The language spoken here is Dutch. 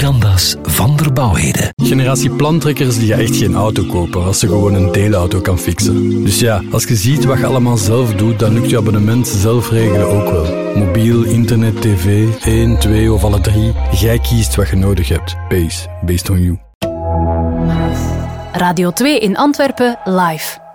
Miranda's Van der Bouwheden. Generatie plantrekkers die gaan echt geen auto kopen als ze gewoon een deelauto kan fixen. Dus ja, als je ziet wat je allemaal zelf doet, dan lukt je abonnement zelf regelen ook wel. Mobiel, internet, tv, 1, 2 of alle 3. Jij kiest wat je nodig hebt. Based on you. Radio 2 in Antwerpen live.